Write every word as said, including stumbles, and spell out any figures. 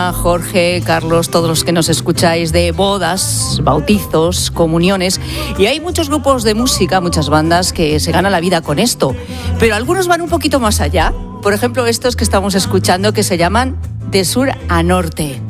Ana, Jorge, Carlos, todos los que nos escucháis, de bodas, bautizos, comuniones. Y hay muchos grupos de música, muchas bandas que se ganan la vida con esto. Pero algunos van un poquito más allá. Por ejemplo, estos que estamos escuchando que se llaman De Sur a Norte.